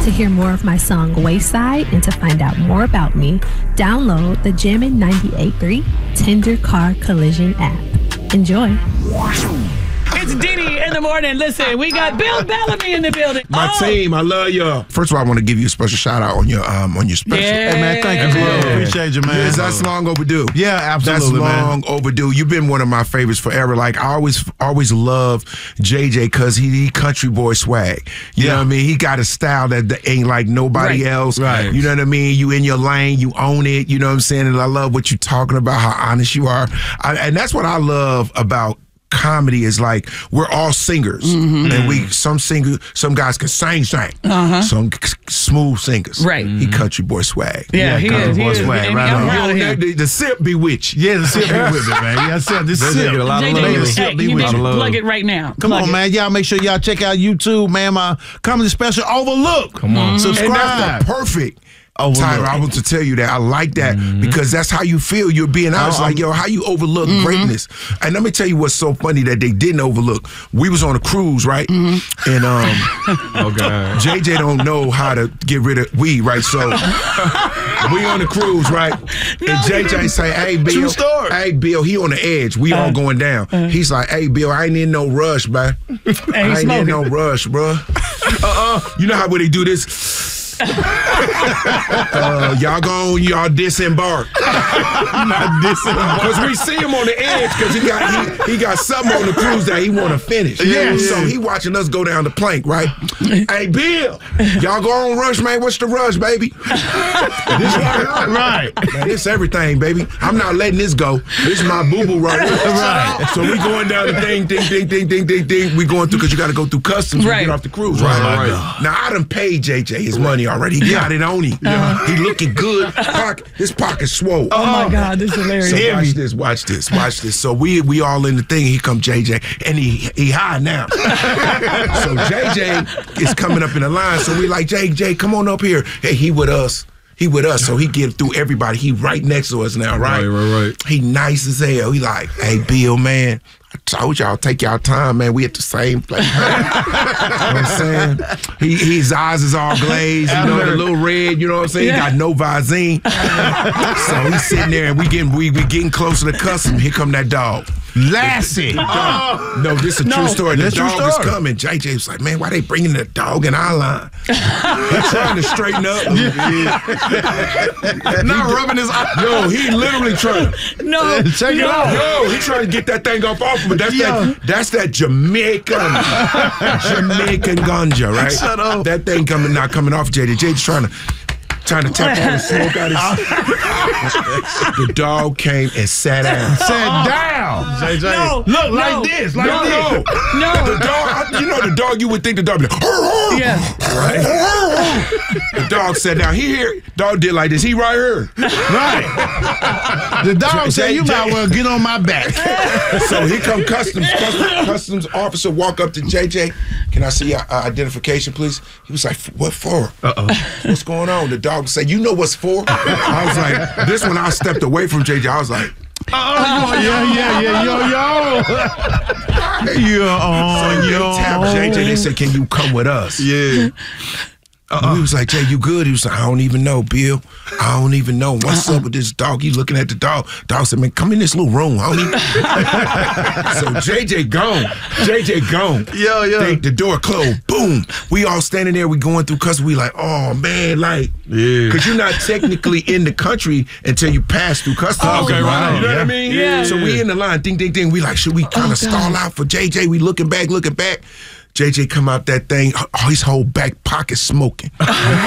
To hear more of my song Wayside and to find out more about me, download the Jammin' 98.3 Tender Car Collision app. Enjoy. It's Diddy in the morning. Listen, we got Bill Bellamy in the building. My team, I love y'all. First of all, I want to give you a special shout out on your special. Yeah. Hey, man, thank you, bro. Appreciate you, man. Yes, that's long overdue. Yeah, absolutely, That's man. long overdue. You've been one of my favorites forever. Like, I always loved JJ because he country boy swag. You know what I mean? He got a style that ain't like nobody else. Right. You know what I mean? You in your lane, you own it. You know what I'm saying? And I love what you're talking about, how honest you are. And that's what I love about comedy is like we're all singers, and some guys can sing, some smooth singers. Right. He country boy swag. Yeah, he country is. boy swag, And right I'm on. proud of him. The sip be with you. Yeah, the sip be with me, man. Yeah, this sip. get a lot of JJ, love. Sip hey, be you with need to you. plug it right now. Come Plug on, it. man. Y'all make sure y'all check out YouTube, man. My comedy special, Overlook. Come on. Subscribe. And that's the perfect time I want to tell you that. I like that because that's how you feel. You're being honest. Like, yo, how you overlook greatness. And let me tell you what's so funny that they didn't overlook. We was on a cruise, right? And Oh, God. JJ don't know how to get rid of weed, right? So we on the cruise, right? And JJ say, hey, Bill. True story. Hey, Bill, he on the edge. We all going down. He's like, hey, Bill, I ain't in no rush, man. I ain't in no rush, bro. You know how when they do this? y'all disembark. Not disembark. Because we see him on the edge because he got something on the cruise that he want to finish. Yeah. So he watching us go down the plank, right? Hey, Bill, y'all go on rush, man. What's the rush, baby? This Right. Man, this everything, baby. I'm not letting this go. This is my boo-boo right here. Right. So we going down the ding. We going through because you got to go through customs when you get off the cruise, right? Now, I done paid JJ his money already. He got it on him. He looking good. His pocket's swole. Oh, my God. This is hilarious. So watch this. So we all in the thing. He come JJ, and he high now. So JJ is coming up in the line. So we like, JJ, come on up here. Hey, he with us. So he get through everybody. He right next to us now, right? Right. He nice as hell. He like, hey, Bill, man, I told y'all, take y'all time, man. We at the same place. You know what I'm saying? His eyes is all glazed, you know, the little red, you know what I'm saying? He got no Visine. So he's sitting there, and we getting closer to customs. Here come that dog. Lassie. No, this is a true story. The dog is coming. JJ was like, man, why they bringing the dog in our line? He's trying to straighten up. Not rubbing his eye. Yo, he literally trying to. No. Check it out. Yo, he trying to get that thing off him, but that's that Jamaican ganja, right? Shut up. That thing not coming off JJ. JJ's trying to tap all the smoke out his. The dog came and sat down. Sat down. JJ. No. Look, like this. Like this. No. The dog, you know the dog, you would think the dog would be like, Yeah. right? The dog sat down. Dog did like this. He right here. Right. The dog said, you might well get on my back. So here come customs officer walk up to JJ. Can I see your identification, please? He was like, what for? What's going on? The dog said, you know what's for? I was like, this one I stepped away from JJ. I was like, Yeah, yo. They tapped JJ. They said, can you come with us? Yeah. We was like, Jay, you good? He was like, I don't even know, Bill. I don't even know. What's up with this dog? He looking at the dog. Dog said, man, come in this little room. I don't even... So JJ gone. Yeah. The door closed. Boom. We all standing there. We going through customs. We like, oh, man, like... Yeah. Because you're not technically in the country until you pass through customs. Okay, right. You know what I mean? Yeah. So we in the line. Ding. We like, should we kind of stall out for JJ? We looking back. JJ come out that thing, his whole back pocket smoking. You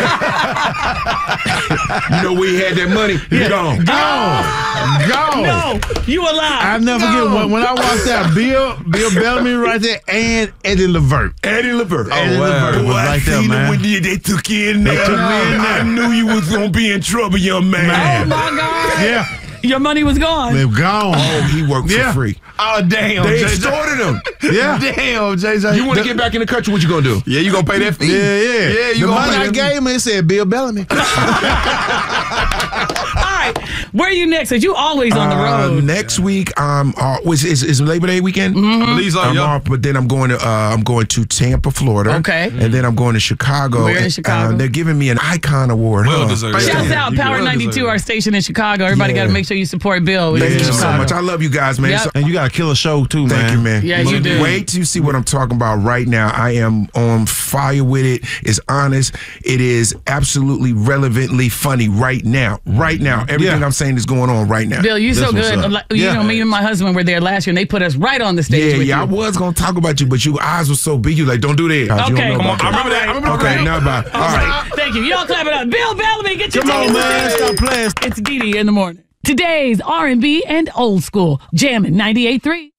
know where he had that money? Gone. No. You alive. I never forget when I watched that Bill Bellamy right there and Eddie Levert. Eddie Levert. Eddie Levert was right there, man. When they took you in there. I knew you was going to be in trouble, young man. Oh, my God. Yeah. Your money was gone. They're gone. Oh, he worked for free. Oh, damn. They JJ. extorted him. Yeah. Damn, JJ. You want to get back in the country, what you going to do? Yeah, you going to pay that fee? Yeah. Yeah, you the going to money pay I that fee? gave him, it said Bill Bellamy. All right. Where are you next? Because you always on the road. Next week, is Labor Day weekend? I believe so, I'm off, but then I'm going to Tampa, Florida. Okay. And then I'm going to Chicago. Where in Chicago? They're giving me an Icon Award. Well deserved. Shouts out Power 92, our station in Chicago. Everybody got to make sure you support Bill. Thank you so Chicago. much. I love you guys, man. Yep. So- And you got a killer show too, man. Thank you, man. Yeah, you do. Wait till you see what I'm talking about right now. I am on fire with it. It's honest. It is absolutely relevantly funny right now. Right now. Everything I'm saying is going on right now. Bill, you so what's good. up. Like, you know, me and my husband were there last year, and they put us right on the stage with I you. was going to talk about you, but your eyes were so big. You like, don't do that. You don't Okay. know about I remember that. I remember Okay, that. now bye. All right. Thank you. Y'all clap it up. Bill Bellamy, get your Come on, tickets man. today. Stop playing. It's Dee Dee in the morning. Today's R&B and old school. Jammin' 98.3.